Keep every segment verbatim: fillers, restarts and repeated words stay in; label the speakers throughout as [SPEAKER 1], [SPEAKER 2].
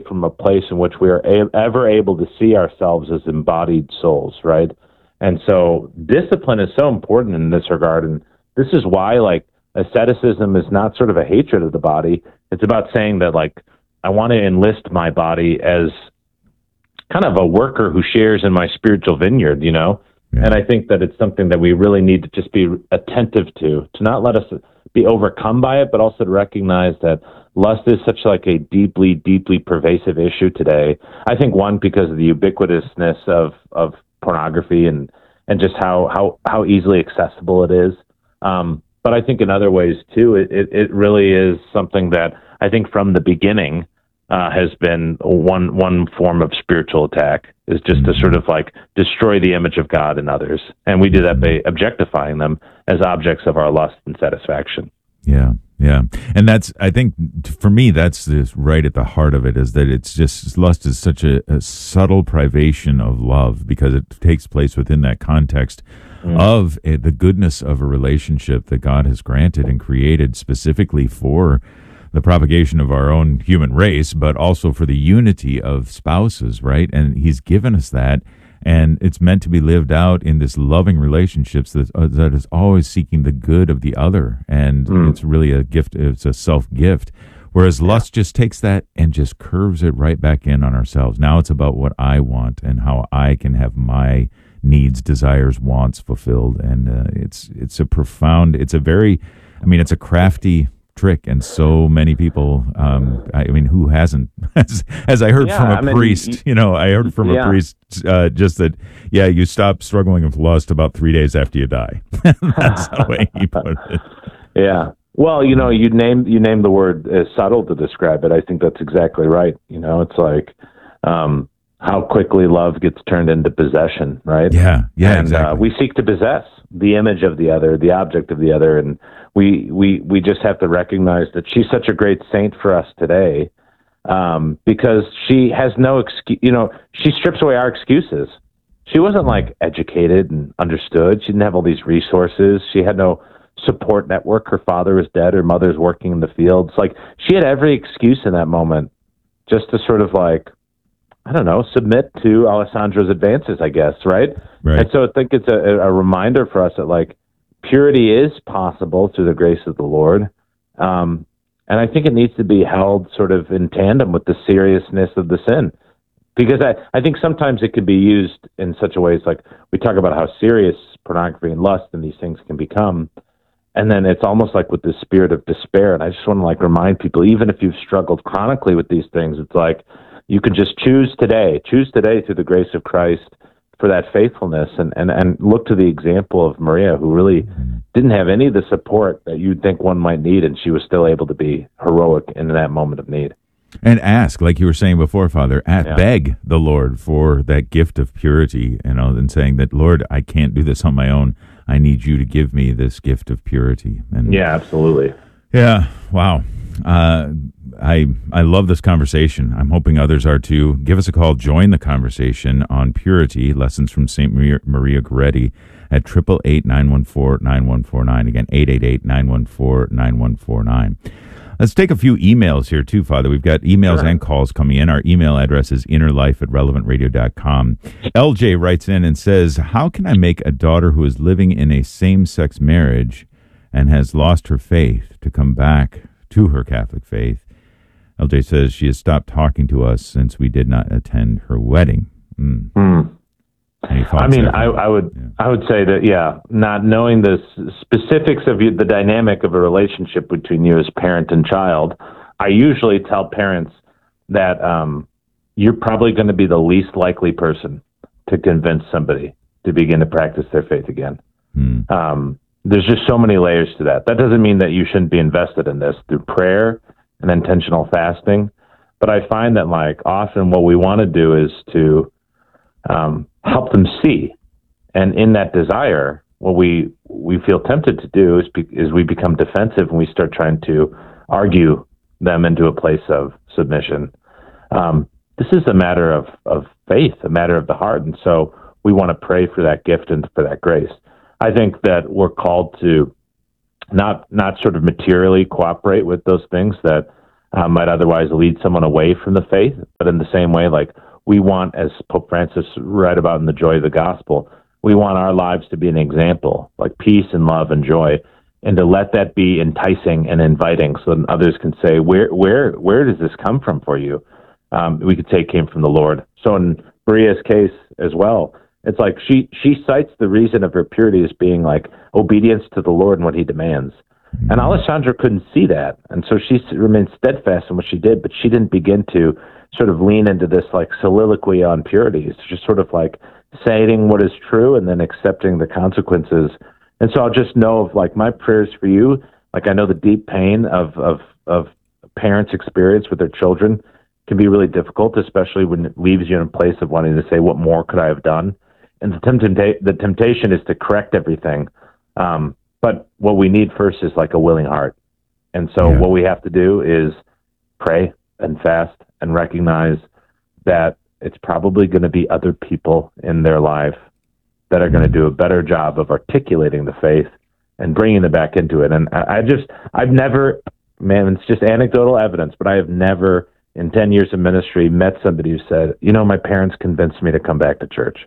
[SPEAKER 1] from a place in which we are a- ever able to see ourselves as embodied souls, right? And so discipline is so important in this regard. And this is why, like, asceticism is not sort of a hatred of the body. It's about saying that, like, I want to enlist my body as kind of a worker who shares in my spiritual vineyard, you know? Yeah. And I think that it's something that we really need to just be attentive to, to not let us be overcome by it, but also to recognize that lust is such like a deeply, deeply pervasive issue today. I think, one, because of the ubiquitousness of, of pornography and, and just how, how, how easily accessible it is. Um, but I think in other ways too, it, it, it really is something that I think from the beginning uh, has been one, one form of spiritual attack, is just to sort of like destroy the image of God in others. And we do that by objectifying them as objects of our lust and satisfaction.
[SPEAKER 2] Yeah. Yeah. And that's, I think for me, that's this right at the heart of it, is that it's just, lust is such a, a subtle privation of love, because it takes place within that context mm. of a, the goodness of a relationship that God has granted and created specifically for the propagation of our own human race, but also for the unity of spouses, right? And he's given us that. And it's meant to be lived out in this loving relationships that, uh, that is always seeking the good of the other. And mm. it's really a gift. It's a self-gift. Whereas yeah. lust just takes that and just curves it right back in on ourselves. Now it's about what I want and how I can have my needs, desires, wants fulfilled. And uh, it's it's a profound, it's a very, I mean, it's a crafty trick, and so many people, um I mean, who hasn't, as, as I heard yeah, from a I mean, priest you, you know I heard from yeah. a priest uh just that yeah you stop struggling with lust about three days after you die. That's the way he put it.
[SPEAKER 1] Yeah, well, you know, you named you named the word uh, subtle to describe it. I think that's exactly right. You know, it's like um how quickly love gets turned into possession, right?
[SPEAKER 2] Yeah, yeah,
[SPEAKER 1] and
[SPEAKER 2] exactly.
[SPEAKER 1] uh, we seek to possess the image of the other, the object of the other, and we we we just have to recognize that she's such a great saint for us today, um, because she has no excuse. You know, she strips away our excuses. She wasn't like educated and understood. She didn't have all these resources. She had no support network. Her father was dead. Her mother's working in the fields. Like, she had every excuse in that moment just to sort of like, I don't know, submit to Alessandro's advances, I guess, right?
[SPEAKER 2] Right.
[SPEAKER 1] And so I think it's a, a reminder for us that, like, purity is possible through the grace of the Lord. Um, and I think it needs to be held sort of in tandem with the seriousness of the sin. Because I, I think sometimes it can be used in such a way, it's like we talk about how serious pornography and lust and these things can become. And then it's almost like with this spirit of despair. And I just want to like remind people, even if you've struggled chronically with these things, it's like you can just choose today, choose today through the grace of Christ for that faithfulness, and, and, and look to the example of Maria, who really didn't have any of the support that you'd think one might need, and she was still able to be heroic in that moment of need.
[SPEAKER 2] And ask, like you were saying before, Father, at, yeah. beg the Lord for that gift of purity, you know, and saying that, Lord, I can't do this on my own. I need you to give me this gift of purity. And
[SPEAKER 1] yeah, absolutely.
[SPEAKER 2] Yeah, wow. Uh, I I love this conversation. I'm hoping others are too. Give us a call. Join the conversation on purity, lessons from Saint Maria, Maria Goretti at eight eight eight, nine one four, nine one four nine. Again, eight eight eight, nine one four, nine one four nine. Let's take a few emails here, too, Father. We've got emails sure. and calls coming in. Our email address is innerlife at relevant radio dot com. L J writes in and says, how can I make a daughter who is living in a same-sex marriage and has lost her faith to come back to her Catholic faith? L J says she has stopped talking to us since we did not attend her wedding. Mm.
[SPEAKER 1] Mm. I mean, I, I would
[SPEAKER 2] yeah.
[SPEAKER 1] I would say that, yeah, not knowing the specifics of you, the dynamic of a relationship between you as parent and child, I usually tell parents that um, you're probably going to be the least likely person to convince somebody to begin to practice their faith again.
[SPEAKER 2] Mm.
[SPEAKER 1] Um, there's just so many layers to that. That doesn't mean that you shouldn't be invested in this through prayer and intentional fasting. But I find that, like, often what we want to do is to um, help them see. And in that desire, what we we feel tempted to do is, be, is we become defensive and we start trying to argue them into a place of submission. Um, this is a matter of, of faith, a matter of the heart. And so we want to pray for that gift and for that grace. I think that we're called to not not sort of materially cooperate with those things that uh, might otherwise lead someone away from the faith. But in the same way, like we want, as Pope Francis wrote about in The Joy of the Gospel, we want our lives to be an example, like peace and love and joy, and to let that be enticing and inviting so that others can say, where where where does this come from for you? Um, we could say it came from the Lord. So in Maria's case as well, it's like she, she cites the reason of her purity as being like obedience to the Lord and what he demands. And Alessandra couldn't see that. And so she remained steadfast in what she did, but she didn't begin to sort of lean into this like soliloquy on purity. It's just sort of like saying what is true and then accepting the consequences. And so I'll just know of like my prayers for you. Like I know the deep pain of, of, of parents' experience with their children can be really difficult, especially when it leaves you in a place of wanting to say, what more could I have done? And the, tempta- the temptation is to correct everything. Um, but what we need first is like a willing heart. And so yeah. what we have to do is pray and fast and recognize that it's probably going to be other people in their life that are going to do a better job of articulating the faith and bringing them back into it. And I, I just, I've never, man, it's just anecdotal evidence, but I have never in ten years of ministry met somebody who said, you know, my parents convinced me to come back to church.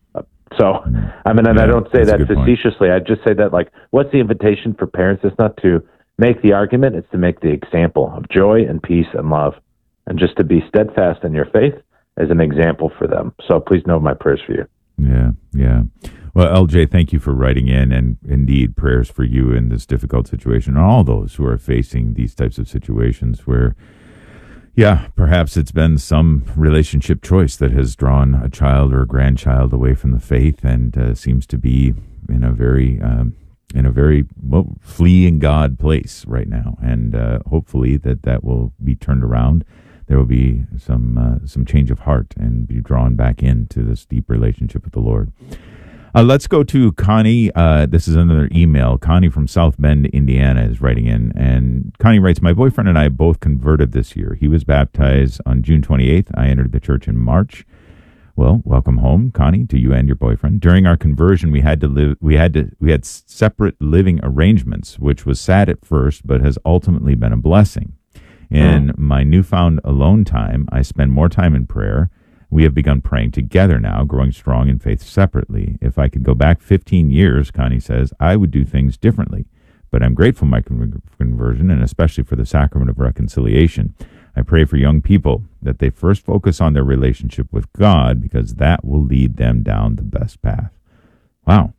[SPEAKER 1] So, I mean, and yeah, I don't say that facetiously. I just say that, like, what's the invitation for parents? It's not to make the argument. It's to make the example of joy and peace and love, and just to be steadfast in your faith as an example for them. So please know my prayers for you.
[SPEAKER 2] Yeah, yeah. Well, L J, thank you for writing in, and indeed prayers for you in this difficult situation, and all those who are facing these types of situations where, yeah, perhaps it's been some relationship choice that has drawn a child or a grandchild away from the faith, and uh, seems to be in a very, um, in a very well, fleeing God place right now. And uh, hopefully that that will be turned around. There will be some uh, some change of heart and be drawn back into this deep relationship with the Lord. Uh, let's go to Connie. Uh, this is another email. Connie from South Bend, Indiana is writing in. And Connie writes, my boyfriend and I both converted this year. He was baptized on June twenty-eighth. I entered the church in March. Well, welcome home, Connie, to you and your boyfriend. During our conversion, we had to live. We had to. We had separate living arrangements, which was sad at first, but has ultimately been a blessing. In my newfound alone time, I spend more time in prayer. We have begun praying together now, growing strong in faith separately. If I could go back fifteen years, Connie says, I would do things differently. But I'm grateful for my con- conversion, and especially for the sacrament of reconciliation. I pray for young people that they first focus on their relationship with God, because that will lead them down the best path. Wow.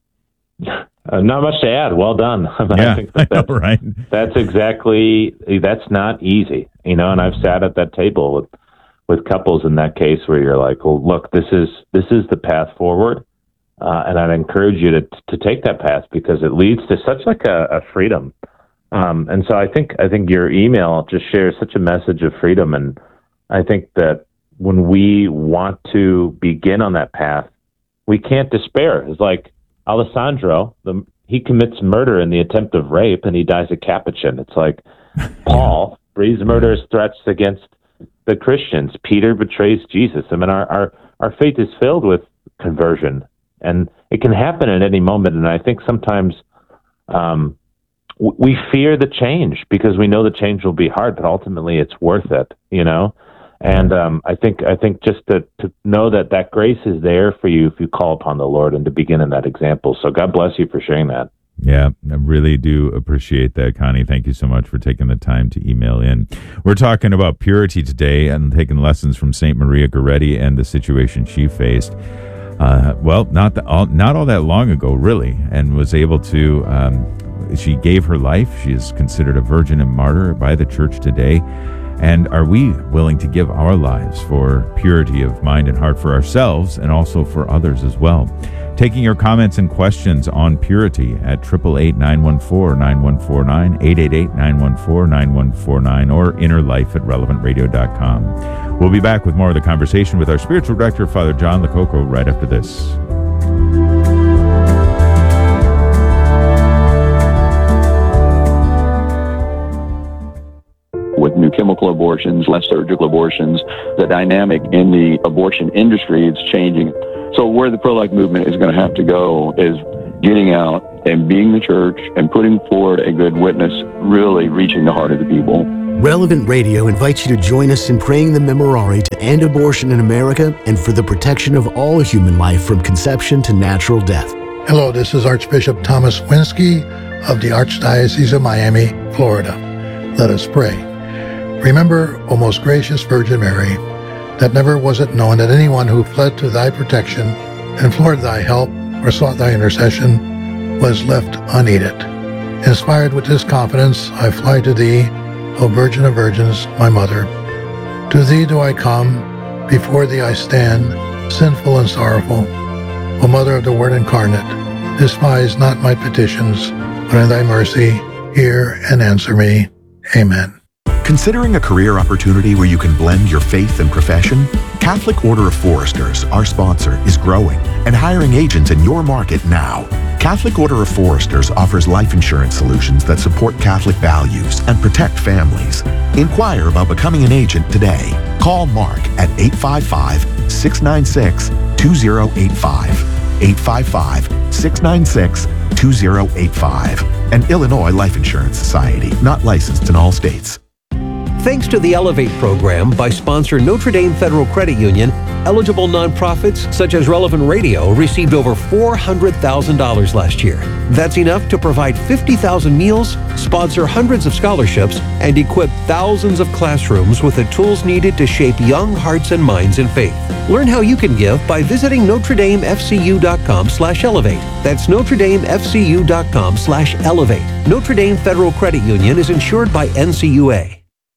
[SPEAKER 1] Uh, not much to add. Well done.
[SPEAKER 2] Yeah,
[SPEAKER 1] I think that
[SPEAKER 2] I know,
[SPEAKER 1] that's,
[SPEAKER 2] right?
[SPEAKER 1] That's exactly, that's not easy, you know, and I've sat at that table with, with couples in that case where you're like, well, look, this is, this is the path forward. Uh, and I'd encourage you to, to take that path, because it leads to such like a, a freedom. Um, and so I think, I think your email just shares such a message of freedom. And I think that when we want to begin on that path, we can't despair. It's like, Alessandro, the, he commits murder in the attempt of rape, and he dies a Capuchin. It's like Paul breathes murderous threats against the Christians. Peter betrays Jesus. I mean, our, our, our faith is filled with conversion, and it can happen at any moment. And I think sometimes um, w- we fear the change because we know the change will be hard, but ultimately it's worth it, you know? And um, I think I think just to, to know that that grace is there for you if you call upon the Lord, and to begin in that example. So God bless you for sharing that.
[SPEAKER 2] Yeah, I really do appreciate that, Connie. Thank you so much for taking the time to email in. We're talking about purity today and taking lessons from Saint Maria Goretti and the situation she faced. Uh, well, not the, all, not all that long ago, really, and was able to. Um, she gave her life. She is considered a virgin and martyr by the Church today. And are we willing to give our lives for purity of mind and heart for ourselves and also for others as well? Taking your comments and questions on purity at eight eight eight, nine one four, nine one four nine, eight eight eight, nine one four, nine one four nine, or inner life at relevant radio dot com. We'll be back with more of the conversation with our spiritual director, Father John Lococo, right after this.
[SPEAKER 3] With new chemical abortions, less surgical abortions, the dynamic in the abortion industry is changing. So where the pro-life movement is going to have to go is getting out and being the church and putting forward a good witness, really reaching the heart of the people.
[SPEAKER 4] Relevant Radio invites you to join us in praying the Memorare to end abortion in America and for the protection of all human life from conception to natural death.
[SPEAKER 5] Hello, this is Archbishop Thomas Winsky of the Archdiocese of Miami, Florida. Let us pray. Remember, O most gracious Virgin Mary, that never was it known that anyone who fled to thy protection, implored thy help, or sought thy intercession was left unneeded. Inspired with this confidence, I fly to thee, O Virgin of Virgins, my Mother. To thee do I come, before thee I stand, sinful and sorrowful. O Mother of the Word incarnate, despise not my petitions, but in thy mercy hear and answer me. Amen.
[SPEAKER 6] Considering a career opportunity where you can blend your faith and profession? Catholic Order of Foresters, our sponsor, is growing and hiring agents in your market now. Catholic Order of Foresters offers life insurance solutions that support Catholic values and protect families. Inquire about becoming an agent today. Call Mark at eight five five, six nine six, two zero eight five, eight five five, six nine six, two zero eight five. An Illinois Life Insurance Society, not licensed in all states.
[SPEAKER 7] Thanks to the Elevate program by sponsor Notre Dame Federal Credit Union, eligible nonprofits such as Relevant Radio received over four hundred thousand dollars last year. That's enough to provide fifty thousand meals, sponsor hundreds of scholarships, and equip thousands of classrooms with the tools needed to shape young hearts and minds in faith. Learn how you can give by visiting Notre Dame F C U dot com slash elevate. That's Notre Dame F C U dot com slash elevate. Notre Dame Federal Credit Union is insured by N C U A.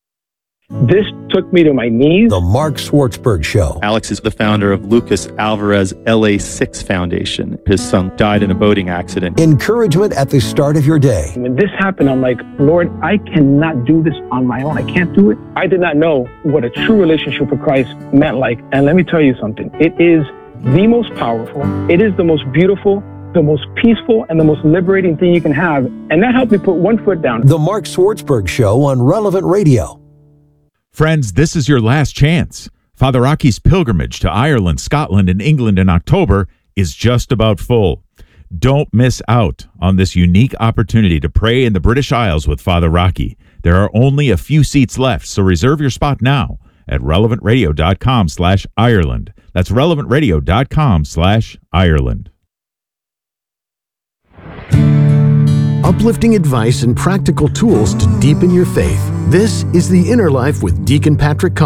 [SPEAKER 8] This took me to my knees.
[SPEAKER 7] The Mark Schwartzberg Show.
[SPEAKER 9] Alex is the founder of Lucas Alvarez L A six Foundation. His son died in a boating accident.
[SPEAKER 7] Encouragement at the start of your day.
[SPEAKER 8] When this happened, I'm like, Lord, I cannot do this on my own. I can't do it. I did not know what a true relationship with Christ meant like. And let me tell you something. It is the most powerful. It is the most beautiful, the most peaceful, and the most liberating thing you can have. And that helped me put one foot down.
[SPEAKER 7] The Mark Schwartzberg Show on Relevant Radio.
[SPEAKER 2] Friends, this is your last chance. Father Rocky's pilgrimage to Ireland, Scotland, and England in October is just about full. Don't miss out on this unique opportunity to pray in the British Isles with Father Rocky. There are only a few seats left, so reserve your spot now at relevant radio dot com slash Ireland. That's relevant radio dot com slash Ireland.
[SPEAKER 4] Uplifting advice and practical tools to deepen your faith. This is The Inner Life with Deacon Patrick Collins.